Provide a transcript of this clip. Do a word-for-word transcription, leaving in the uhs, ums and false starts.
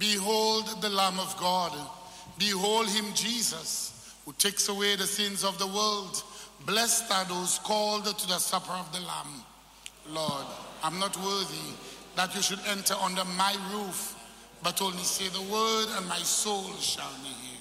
Behold the Lamb of God. Behold him, Jesus, who takes away the sins of the world. Blessed are those called to the supper of the Lamb. Lord, I'm not worthy that you should enter under my roof, but only say the word and my soul shall be healed.